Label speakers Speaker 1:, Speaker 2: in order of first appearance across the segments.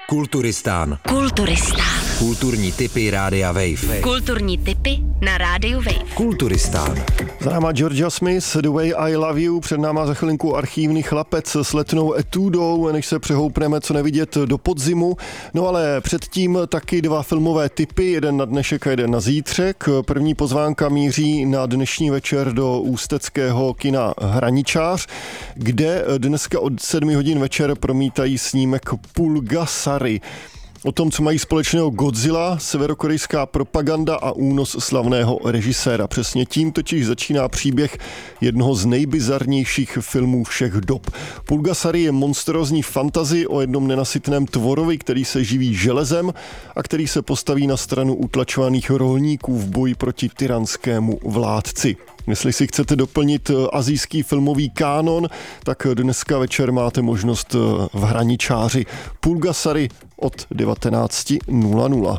Speaker 1: Kulturistán. Kulturní tipy Rádia Wave.
Speaker 2: Kulturní tipy na Rádiu Wave.
Speaker 1: Kulturistán.
Speaker 3: Za náma Georgia Smith, The Way I Love You, před náma za chvilinku archívní chlapec s letnou etudou, než se přehoupneme co nevidět do podzimu. No ale předtím taky dva filmové tipy, jeden na dnešek a jeden na zítřek. První pozvánka míří na dnešní večer do ústeckého kina Hraničář, kde dneska od 7 hodin večer promítají snímek Pulgasari. O tom, co mají společného Godzilla, severokorejská propaganda a únos slavného režiséra. Přesně tím totiž začíná příběh jednoho z nejbizarnějších filmů všech dob. Pulgasari je monstrózní fantasy o jednom nenasytném tvorovi, který se živí železem a který se postaví na stranu utlačovaných rolníků v boji proti tyranskému vládci. Jestli si chcete doplnit asijský filmový kánon, tak dneska večer máte možnost v Hraničáři. Pulgasari od 19:00.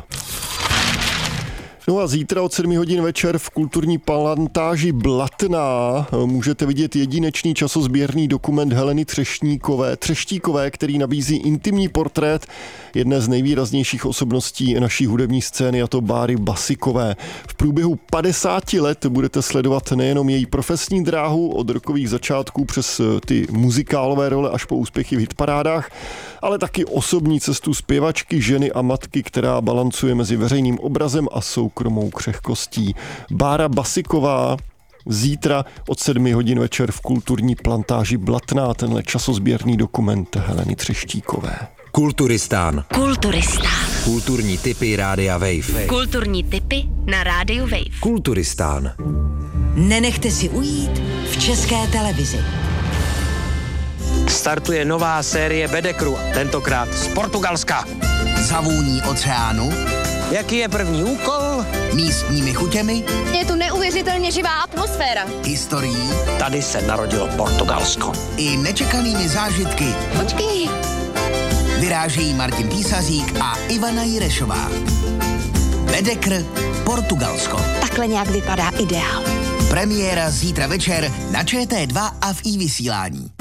Speaker 3: No a zítra od 7 hodin večer v kulturní plantáži Blatná můžete vidět jedinečný časozběrný dokument Heleny Třeštíkové, který nabízí intimní portrét jedné z nejvýraznějších osobností naší hudební scény, a to Báry Basikové. V průběhu 50 let budete sledovat nejenom její profesní dráhu od rockových začátků přes ty muzikálové role až po úspěchy v hitparádách, ale taky osobní cestu zpěvačky, ženy a matky, která balancuje mezi veřejným obrazem a soukromou křehkostí. Bára Basiková zítra od 7 hodin večer v kulturní plantáži Blatná, tenhle časozběrný dokument Heleny Třeštíkové.
Speaker 1: Kulturistán. Kulturní tipy Rádia Wave.
Speaker 2: Kulturní tipy na Rádiu Wave.
Speaker 1: Kulturistán.
Speaker 4: Nenechte si ujít v České televizi.
Speaker 5: Startuje nová série Bedekru, tentokrát z Portugalska.
Speaker 6: Zavůní oceánu,
Speaker 5: Jaký je první úkol?
Speaker 6: místními chutěmi,
Speaker 7: Je tu neuvěřitelně živá atmosféra.
Speaker 6: historií
Speaker 5: Tady se narodilo Portugalsko.
Speaker 6: i nečekanými zážitky
Speaker 7: Počkej.
Speaker 6: vyrážejí Martin Písařík a Ivana Jirešová. Bedekr, Portugalsko.
Speaker 7: Takhle nějak vypadá ideál.
Speaker 6: Premiéra zítra večer na ČT2 a v iVysílání.